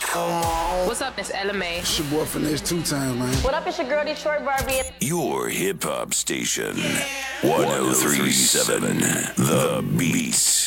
What's up, it's LMA. It's your boy Finesse 2 times, man. What up, it's your girl Detroit Barbie. Your hip hop station. 1037 The Beats.